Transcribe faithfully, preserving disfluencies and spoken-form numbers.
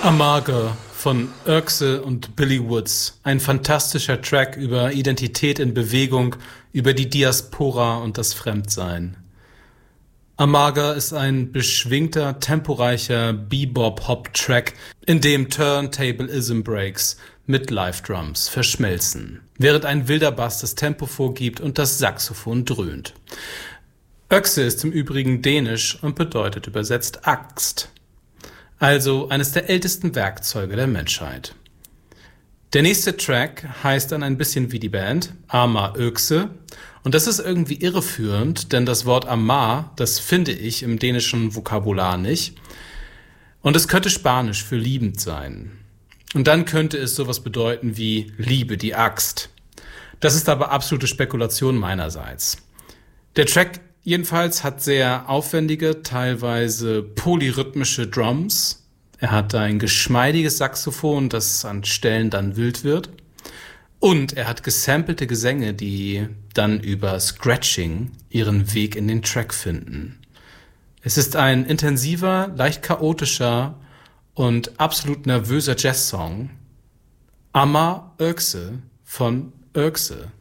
Amager von Öxe und Billy Woods. Ein fantastischer Track über Identität in Bewegung, über die Diaspora und das Fremdsein. Amager ist ein beschwingter, temporeicher Bebop-Hop-Track, in dem Turntable-Ism-Breaks mit Live-Drums verschmelzen, während ein wilder Bass das Tempo vorgibt und das Saxophon dröhnt. Öxe ist im Übrigen dänisch und bedeutet übersetzt Axt, also eines der ältesten Werkzeuge der Menschheit. Der nächste Track heißt dann ein bisschen wie die Band, Ama Ökse, und das ist irgendwie irreführend, denn das Wort Amar, das finde ich im dänischen Vokabular nicht, und es könnte Spanisch für liebend sein. Und dann könnte es sowas bedeuten wie Liebe die Axt. Das ist aber absolute Spekulation meinerseits. Der Track jedenfalls hat sehr aufwendige, teilweise polyrhythmische Drums. Er hat ein geschmeidiges Saxophon, das an Stellen dann wild wird. Und er hat gesampelte Gesänge, die dann über Scratching ihren Weg in den Track finden. Es ist ein intensiver, leicht chaotischer und absolut nervöser Jazzsong. Ama Ökse von Ökse.